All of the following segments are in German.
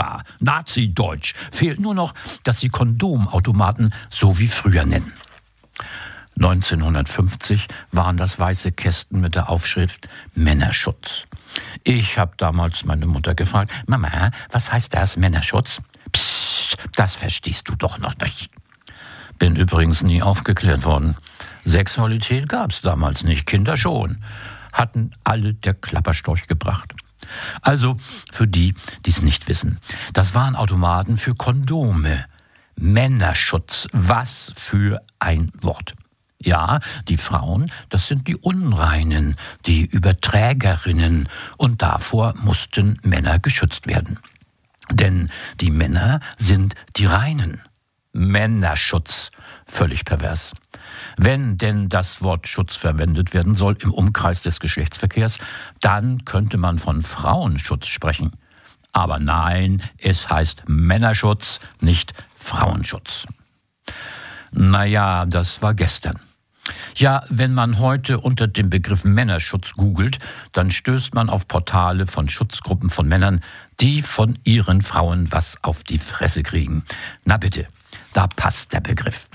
furchtbar, Nazi-Deutsch. Fehlt nur noch, dass sie Kondomautomaten so wie früher nennen. 1950 waren das weiße Kästen mit der Aufschrift Männerschutz. Ich habe damals meine Mutter gefragt, Mama, was heißt das, Männerschutz? Psst, das verstehst du doch noch nicht. Bin übrigens nie aufgeklärt worden. Sexualität gab's damals nicht, Kinder schon. Hatten alle der Klapperstorch gebracht. Also für die, die es nicht wissen. Das waren Automaten für Kondome. Männerschutz, was für ein Wort. Ja, die Frauen, das sind die Unreinen, die Überträgerinnen. Und davor mussten Männer geschützt werden. Denn die Männer sind die Reinen. Männerschutz, völlig pervers. Wenn denn das Wort Schutz verwendet werden soll im Umkreis des Geschlechtsverkehrs, dann könnte man von Frauenschutz sprechen. Aber nein, es heißt Männerschutz, nicht Frauenschutz. Naja, das war gestern. Ja, wenn man heute unter dem Begriff Männerschutz googelt, dann stößt man auf Portale von Schutzgruppen von Männern, die von ihren Frauen was auf die Fresse kriegen. Na bitte, da passt der Begriff.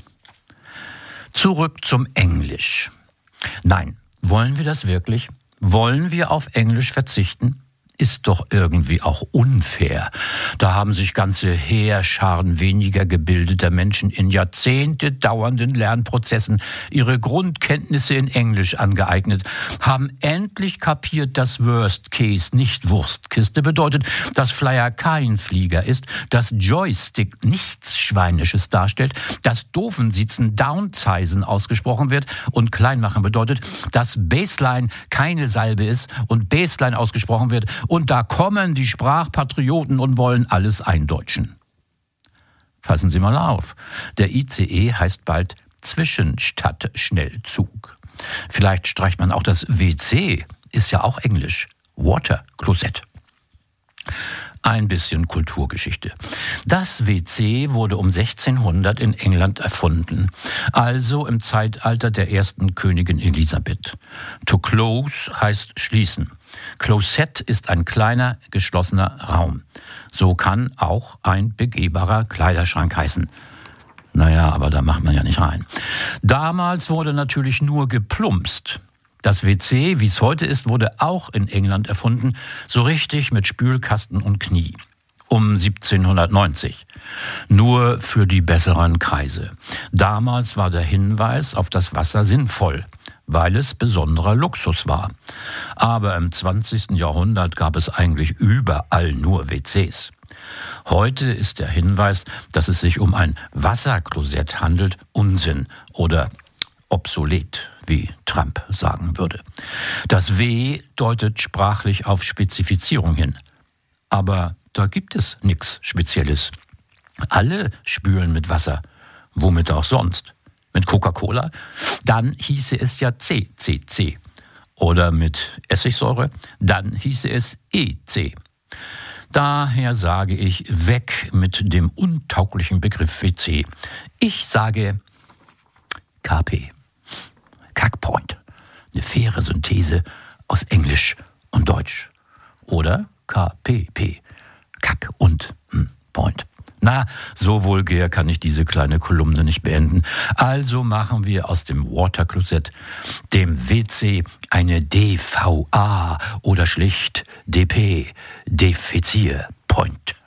Zurück zum Englisch. Nein, wollen wir das wirklich? Wollen wir auf Englisch verzichten? Ist doch irgendwie auch unfair. Da haben sich ganze Heerscharen weniger gebildeter Menschen in Jahrzehnte dauernden Lernprozessen ihre Grundkenntnisse in Englisch angeeignet, haben endlich kapiert, dass Worst Case nicht Wurstkiste bedeutet, dass Flyer kein Flieger ist, dass Joystick nichts Schweinisches darstellt, dass Doofensitzen Downsizen ausgesprochen wird und Kleinmachen bedeutet, dass Baseline keine Salbe ist und Baseline ausgesprochen wird. Und da kommen die Sprachpatrioten und wollen alles eindeutschen. Passen Sie mal auf, der ICE heißt bald Zwischenstadt-Schnellzug. Vielleicht streicht man auch das WC, ist ja auch Englisch, Water Closet. Ein bisschen Kulturgeschichte. Das WC wurde um 1600 in England erfunden, also im Zeitalter der ersten Königin Elisabeth. To close heißt schließen. Closet ist ein kleiner, geschlossener Raum. So kann auch ein begehbarer Kleiderschrank heißen. Naja, aber da macht man ja nicht rein. Damals wurde natürlich nur geplumpst. Das WC, wie es heute ist, wurde auch in England erfunden, so richtig mit Spülkasten und Knie. Um 1790. Nur für die besseren Kreise. Damals war der Hinweis auf das Wasser sinnvoll, weil es besonderer Luxus war. Aber im 20. Jahrhundert gab es eigentlich überall nur WCs. Heute ist der Hinweis, dass es sich um ein Wasserklosett handelt, Unsinn oder obsolet, wie Trump sagen würde. Das W deutet sprachlich auf Spezifizierung hin. Aber da gibt es nichts Spezielles. Alle spülen mit Wasser. Womit auch sonst? Mit Coca-Cola? Dann hieße es ja CCC. Oder mit Essigsäure? Dann hieße es EC. Daher sage ich, weg mit dem untauglichen Begriff WC. Ich sage KP. Kackpoint. Eine faire Synthese aus Englisch und Deutsch. Oder KPP. Kack und Point. Na, so vulgär kann ich diese kleine Kolumne nicht beenden. Also machen wir aus dem Water Closet, dem WC, eine DVA oder schlicht DP, Defizier Point.